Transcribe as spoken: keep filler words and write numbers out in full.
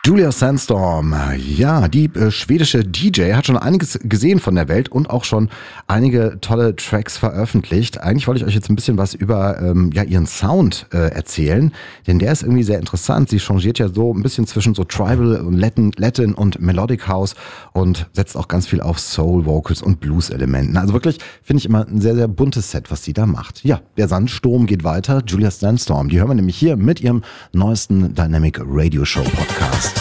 Julia Sandstorm, ja, die äh, schwedische D J hat schon einiges gesehen von der Welt und auch schon einige tolle Tracks veröffentlicht. Eigentlich wollte ich euch jetzt ein bisschen was über ähm, ja, ihren Sound äh, erzählen, denn der ist irgendwie sehr interessant. Sie changiert ja so ein bisschen zwischen so Tribal und Latin, Latin und Melodic House und setzt auch ganz viel auf Soul Vocals und Blues Elementen. Also wirklich finde ich immer ein sehr, sehr buntes Set, was sie da macht. Ja, der Sandsturm geht weiter. Julia Sandstorm, die hören wir nämlich hier mit ihrem neuesten Dynamic Radio Show Podcast.